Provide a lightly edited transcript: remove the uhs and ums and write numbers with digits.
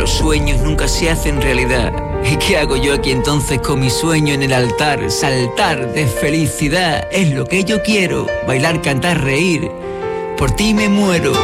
los sueños nunca se hacen realidad. ¿Y qué hago yo aquí entonces con mi sueño en el altar? Saltar de felicidad es lo que yo quiero. Bailar, cantar, reír. Por ti me muero.